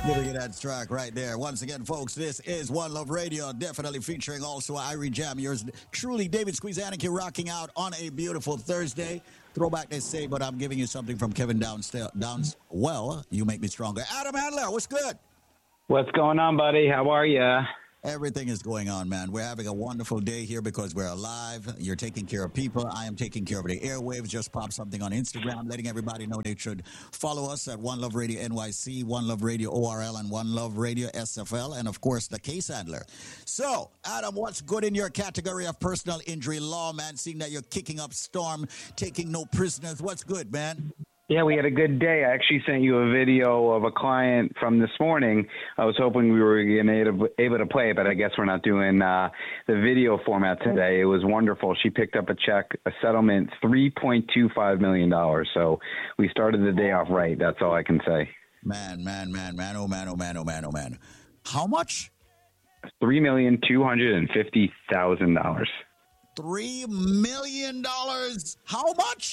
Giving you that track right there. Once again, folks, this is One Love Radio, definitely featuring also Irie Jam. Yours truly, David Squeezaniki, rocking out on a beautiful Thursday. Throwback, they say, but I'm giving you something from Kevin Downs. Well, you make me stronger. Adam Handler, what's good? What's going on, buddy? How are you? Everything is going on, man. We're having a wonderful day here because we're alive. You're taking care of people. I am taking care of the airwaves. Just pop something on Instagram, letting everybody know they should follow us at One Love Radio NYC, One Love Radio ORL, and One Love Radio SFL, and of course, the Case Handler. So, Adam, what's good in your category of personal injury law, man? Seeing that you're kicking up storm, taking no prisoners. What's good, man? Yeah, we had a good day. I actually sent you a video of a client from this morning. I was hoping we were able to play it, but I guess we're not doing the video format today. It was wonderful. She picked up a check, a settlement, $3.25 million. So we started the day off right. That's all I can say. Man. Oh, man. How much? $3,250,000. $3 million. How much?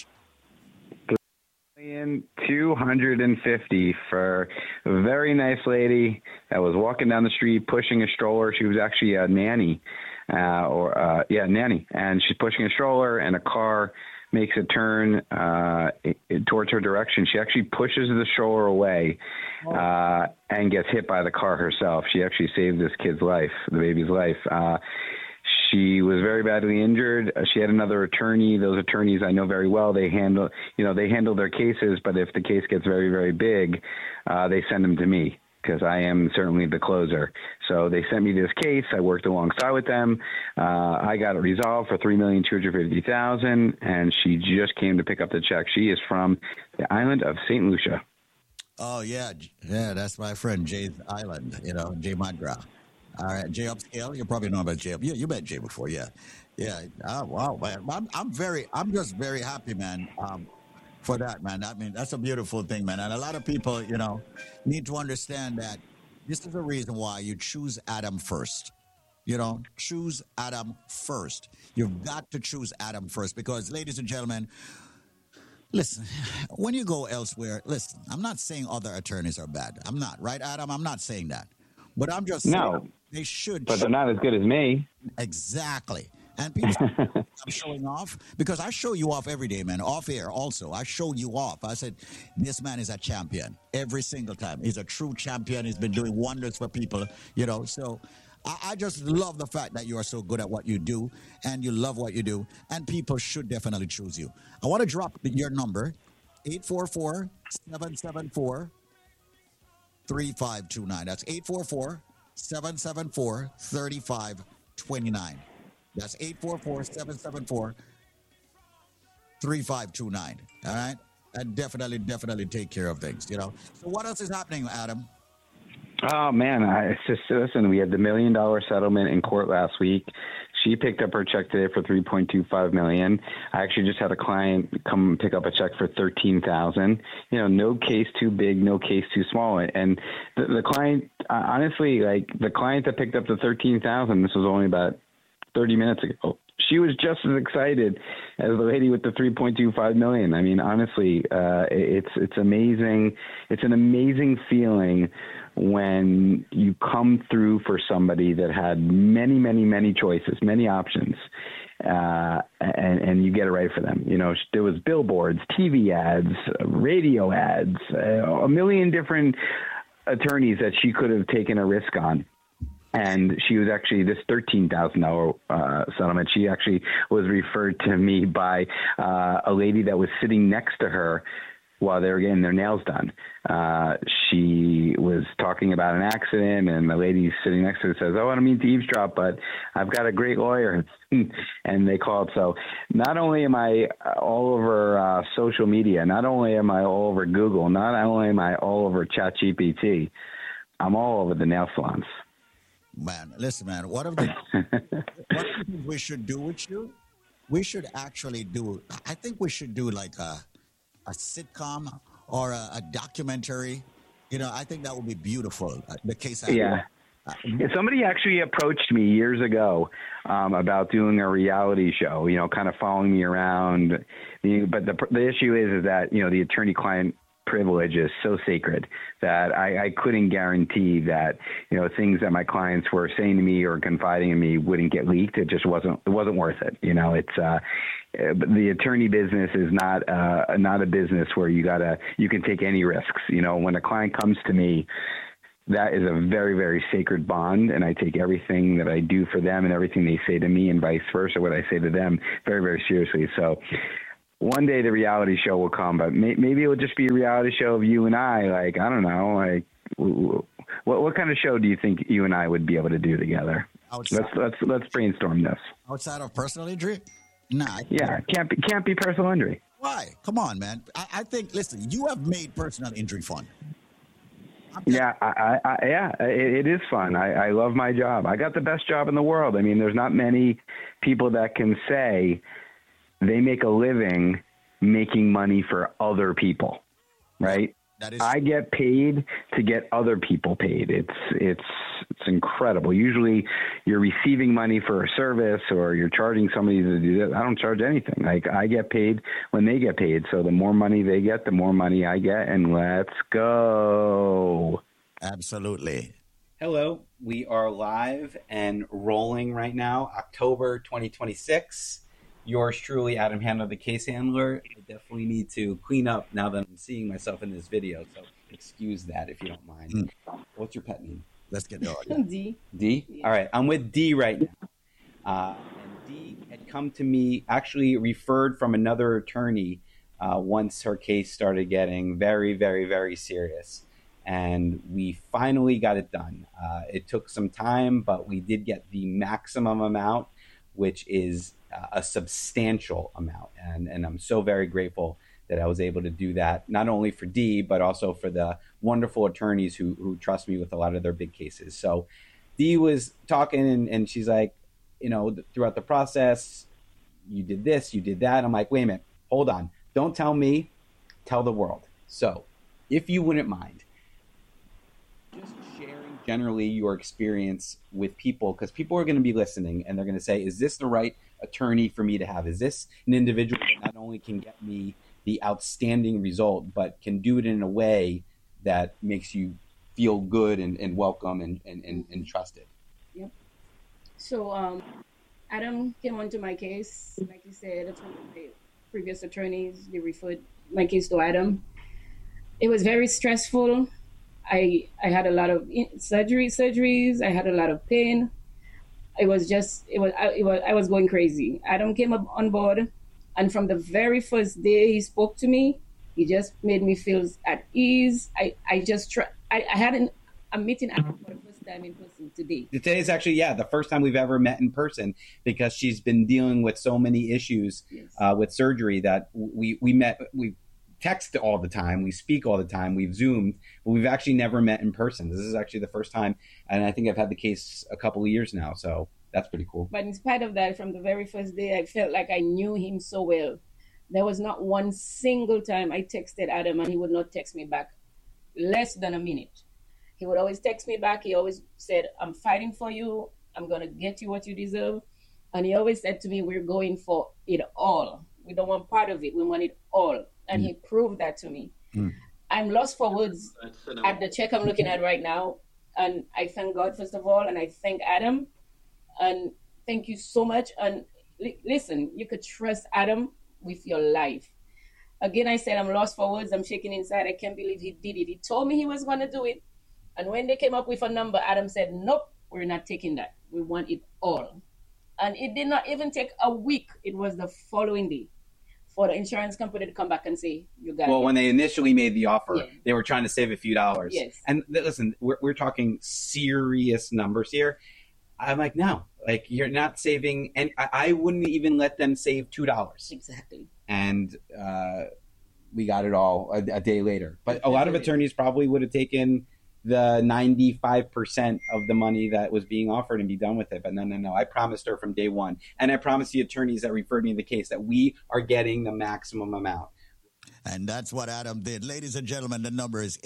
250 for a very nice lady that was walking down the street pushing a stroller. She was actually a nanny, nanny, and she's pushing a stroller, and a car makes a turn towards her direction. She actually pushes the stroller away and gets hit by the car herself. She actually saved this kid's life, the baby's life. She was very badly injured. She had another attorney. Those attorneys I know very well. They handle their cases, but if the case gets very, very big, they send them to me because I am certainly the closer. So they sent me this case. I worked alongside with them. I got it resolved for $3,250,000, and she just came to pick up the check. She is from the island of St. Lucia. Oh, yeah, that's my friend Jay's island, Jay Madra. All right, Jay Upscale. You probably know about Jay. You met Jay before, yeah. Oh, wow, man. I'm just very happy, man, for that, man. I mean, that's a beautiful thing, man. And a lot of people, need to understand that this is the reason why you choose Adam first. Choose Adam first. You've got to choose Adam first because, ladies and gentlemen, listen, when you go elsewhere, listen, I'm not saying other attorneys are bad. I'm not, right, Adam? I'm not saying that. But I'm just saying they should. But they're not as good as me. Exactly. And people I'm showing off because I show you off every day, man. Off air also. I show you off. I said, this man is a champion every single time. He's a true champion. He's been doing wonders for people, So I just love the fact that you are so good at what you do and you love what you do. And people should definitely choose you. I want to drop your number, 844-774-3529. That's 844-774-3529. That's 844-774-3529. All right? And definitely take care of things, So what else is happening, Adam? Oh, man. Listen, we had the $1 million settlement in court last week. She picked up her check today for $3.25 million. I actually just had a client come pick up a check for $13,000. No case too big, no case too small. And the client, honestly, like the client that picked up the $13,000, this was only about 30 minutes ago. She was just as excited as the lady with the $3.25 million. I mean, honestly, it's amazing. It's an amazing feeling when you come through for somebody that had many, many, many choices, many options, and you get it right for them. There was billboards, TV ads, radio ads, a million different attorneys that she could have taken a risk on. And she was actually this $13,000 settlement. She actually was referred to me by a lady that was sitting next to her while they were getting their nails done. She was talking about an accident, and the lady sitting next to her says, "Oh, I don't mean to eavesdrop, but I've got a great lawyer." And they called. So not only am I all over social media, not only am I all over Google, not only am I all over ChatGPT, I'm all over the nail salons. Man, listen, man, what of the things we should do with you? We should actually I think we should do like a sitcom or a documentary. I think that would be beautiful. The case. Somebody actually approached me years ago about doing a reality show, kind of following me around. But the issue is that, the attorney-client privilege is so sacred that I couldn't guarantee that, things that my clients were saying to me or confiding in me wouldn't get leaked. It just wasn't worth it. The attorney business is not a business where you can take any risks. When a client comes to me, that is a very, very sacred bond, and I take everything that I do for them and everything they say to me and vice versa, what I say to them, very, very seriously. So one day the reality show will come, but maybe it will just be a reality show of you and I. Like, I don't know, like what kind of show do you think you and I would be able to do together? Let's brainstorm this. Outside of personal injury? Nah. Yeah, can't be personal injury. Why? Come on, man. I think, listen, you have made personal injury fun. Yeah, it is fun. I love my job. I got the best job in the world. I mean, there's not many people that can say they make a living making money for other people, right? I get paid to get other people paid. It's incredible. Usually you're receiving money for a service or you're charging somebody to do that. I don't charge anything. Like, I get paid when they get paid. So the more money they get, the more money I get, and let's go. Absolutely. Hello, we are live and rolling right now, October 2026. Yours truly, Adam Handler, the case handler. I definitely need to clean up now that I'm seeing myself in this video, so excuse that if you don't mind. What's your pet name? Let's get going. D. D? Yeah. All right, I'm with D right now. And D had come to me, actually referred from another attorney once her case started getting very, very, very serious. And we finally got it done. It took some time, but we did get the maximum amount, which is a substantial amount. And I'm so very grateful that I was able to do that, not only for Dee, but also for the wonderful attorneys who trust me with a lot of their big cases. So Dee was talking and she's like, throughout the process, you did this, you did that. I'm like, wait a minute, hold on. Don't tell me, tell the world. So if you wouldn't mind, just sharing generally your experience with people, because people are going to be listening and they're going to say, is this the right attorney for me to have? Is this an individual that not only can get me the outstanding result, but can do it in a way that makes you feel good and welcome and trusted? Yep. So Adam came onto my case. Like you said, the previous attorneys, they referred my case to Adam. It was very stressful. I had a lot of surgeries. I had a lot of pain. I was going crazy. Adam came up on board, and from the very first day he spoke to me, he just made me feel at ease. I had a meeting Adam for the first time in person today. Today is actually, the first time we've ever met in person, because she's been dealing with so many issues with surgery that we text all the time, we speak all the time, we've Zoomed, but we've actually never met in person. This is actually the first time, and I think I've had the case a couple of years now, so that's pretty cool. But in spite of that, from the very first day, I felt like I knew him so well. There was not one single time I texted Adam and he would not text me back less than a minute. He would always text me back. He always said, I'm fighting for you. I'm going to get you what you deserve. And he always said to me, we're going for it all. We don't want part of it. We want it all. And he proved that to me. I'm lost for words at the check I'm looking at right now. And I thank God, first of all, and I thank Adam. And thank you so much. And listen, you could trust Adam with your life. Again, I said I'm lost for words. I'm shaking inside. I can't believe he did it. He told me he was going to do it. And when they came up with a number, Adam said, nope, we're not taking that. We want it all. And it did not even take a week. It was the following day for the insurance company to come back and say, you got it. Well, when they initially made the offer, they were trying to save a few dollars. Yes. And listen, we're talking serious numbers here. I'm like, no, like you're not saving. And I wouldn't even let them save $2. Exactly. And we got it all a day later. But a lot of attorneys probably would have taken the 95% of the money that was being offered and be done with it. But no. I promised her from day one. And I promised the attorneys that referred me to the case that we are getting the maximum amount. And that's what Adam did. Ladies and gentlemen, the number is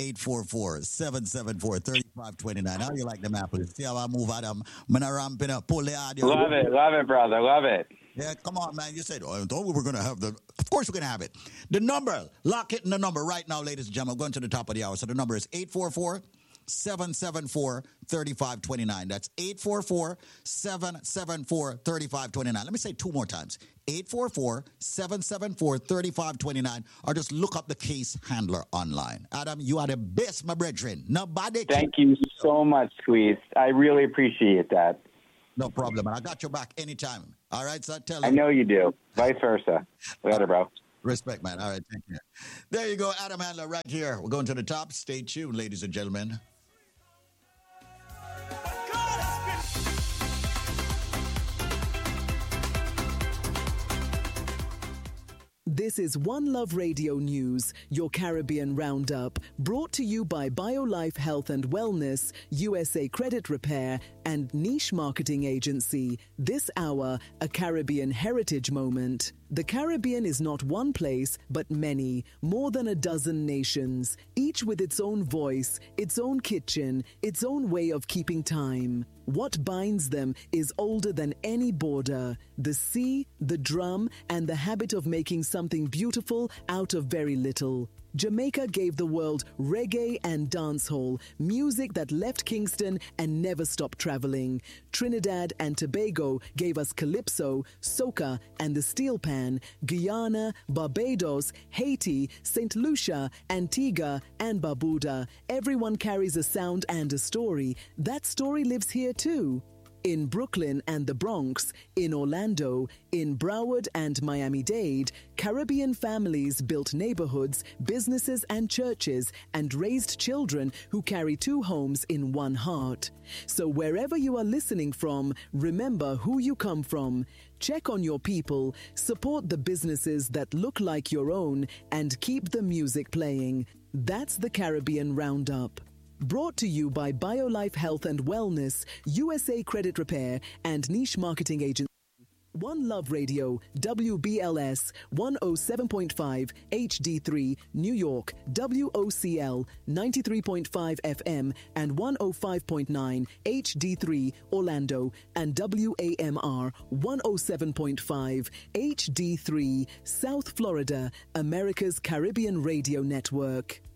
844-774-3529. How you like them apples? See how I move, Adam? I'm going to ramp it up. Pull the audio. Love it, brother. Love it. Yeah, come on, man. You said, oh, I thought we were going to have the. Of course, we're going to have it. The number, lock it in the number right now, ladies and gentlemen. I'm going to the top of the hour. So the number is 844-774-3529. That's 844-774-3529. Let me say two more times. 844-774-3529. Or just look up the case handler online. Adam, you are the best, my brethren. Nobody. Thank you so much, Squeeze. I really appreciate that. No problem. And I got your back anytime. All right, so tell I know you do. Vice versa. Later, bro. Respect, man. All right, take care. There you go, Adam Handler right here. We're going to the top. Stay tuned, ladies and gentlemen. This is One Love Radio News, your Caribbean Roundup, brought to you by BioLife Health and Wellness, USA Credit Repair, and Niche Marketing Agency. This hour, a Caribbean heritage moment. The Caribbean is not one place, but many, more than a dozen nations, each with its own voice, its own kitchen, its own way of keeping time. What binds them is older than any border: the sea, the drum, and the habit of making something beautiful out of very little. Jamaica gave the world reggae and dancehall, music that left Kingston and never stopped traveling. Trinidad and Tobago gave us calypso, soca, and the steel pan. Guyana, Barbados, Haiti, St. Lucia, Antigua, and Barbuda. Everyone carries a sound and a story. That story lives here too. In Brooklyn and the Bronx, in Orlando, in Broward and Miami-Dade, Caribbean families built neighborhoods, businesses, and churches, and raised children who carry two homes in one heart. So wherever you are listening from, remember who you come from. Check on your people, support the businesses that look like your own, and keep the music playing. That's the Caribbean Roundup. Brought to you by BioLife Health and Wellness, USA Credit Repair, and Niche Marketing Agency. One Love Radio, WBLS 107.5 HD3, New York, WOCL 93.5 FM and 105.9 HD3, Orlando, and WAMR 107.5 HD3, South Florida, America's Caribbean Radio Network.